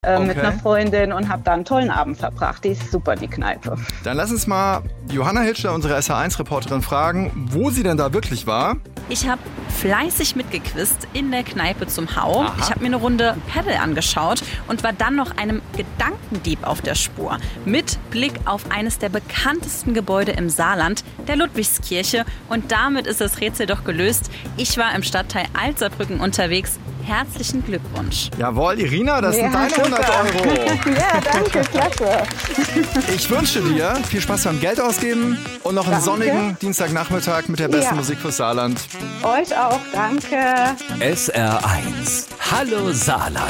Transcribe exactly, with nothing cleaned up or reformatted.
äh, Okay. mit einer Freundin und habe da einen tollen Abend verbracht. Die ist super, die Kneipe. Dann lass uns mal Johanna Hitschler, unsere S H eins Reporterin, fragen, wo sie denn da wirklich war. Ich habe fleißig mitgequizt in der Kneipe zum Hau. Aha. Ich habe mir eine Runde Paddle angeschaut und war dann noch einem Gedankendieb auf der Spur. Mit Blick auf eines der bekanntesten Gebäude im Saarland, der Ludwigskirche. Und damit ist das Rätsel doch gelöst. Ich war im Stadtteil Altsaarbrücken unterwegs. Herzlichen Glückwunsch. Jawohl, Irina, das sind Ja, deine super. hundert Euro. Ja, danke, klasse. Ich wünsche dir viel Spaß beim Geld ausgeben und noch einen Danke. sonnigen Dienstagnachmittag mit der besten Ja. Musik fürs Saarland. Euch auch, danke. S R eins. Hallo Saarland.